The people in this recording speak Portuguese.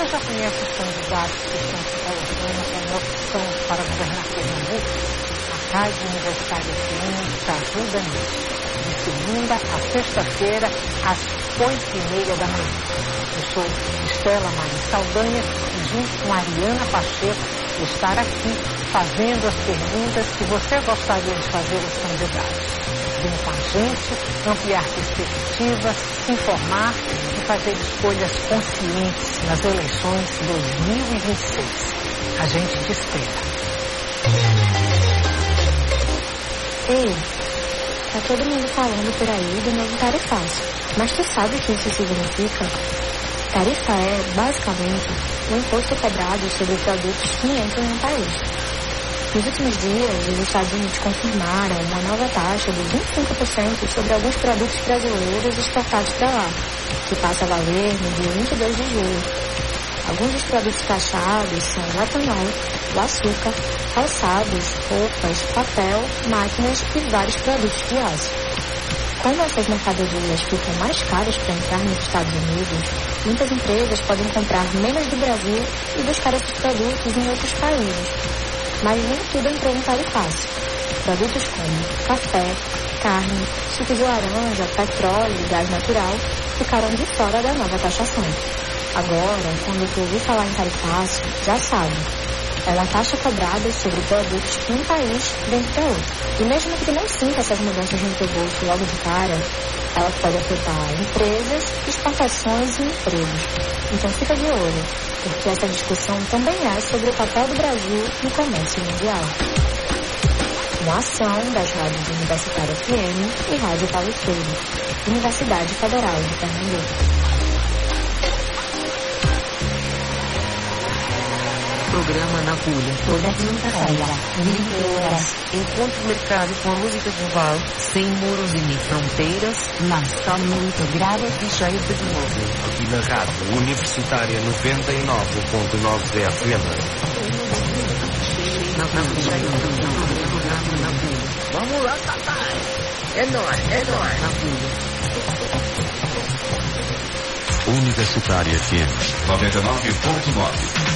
já conhece os candidatos que estão se colocando como opção para governar Pernambuco? A Rádio Universitária FM te ajuda nisso. De segunda a sexta-feira, às 8h30 da manhã. Eu sou Estela Maria Saldanha e junto com Ariana Pacheco vou estar aqui fazendo as perguntas que você gostaria de fazer aos candidatos. Vem com a gente, ampliar perspectivas, se informar e fazer escolhas conscientes nas eleições 2026. A gente te espera. Ei, tá todo mundo falando por aí do novo tarifaço, mas tu sabe o que isso significa? Tarifa é, basicamente, o imposto cobrado sobre produtos que entram no país. Nos últimos dias, os Estados Unidos confirmaram uma nova taxa de 25% sobre alguns produtos brasileiros exportados para lá, que passa a valer no dia 22 de julho. Alguns dos produtos taxados são o etanol, o açúcar, calçados, roupas, papel, máquinas e vários produtos de aço. Como essas mercadorias ficam mais caras para entrar nos Estados Unidos, muitas empresas podem comprar menos do Brasil e buscar esses produtos em outros países. Mas nem tudo entrou no tarifaço. Produtos como café, carne, suco de laranja, petróleo e gás natural ficaram de fora da nova taxação. Agora, quando tu ouvir falar em tarifaço, já sabe. É uma taxa cobrada sobre produtos que um país vende para outro. E mesmo que tu não sinta essas mudanças no teu bolso logo de cara, ela pode afetar empresas, exportações e empregos. Então fica de olho, porque essa discussão também é sobre o papel do Brasil no comércio mundial. Uma ação das rádios Universitária FM e Rádio Paulo Freire, Universidade Federal de Pernambuco. Programa Na Pulha. Toda quinta-feira, 20 horas. Encontro mercado com a música global, sem muros e nem fronteiras, mas com muito grave e cheio de novo. Aqui na Rádio Universitária 99.9 FM. Na Pulha. Vamos lá, papai. É nóis. Na Pulha. Universitária FM 99.9.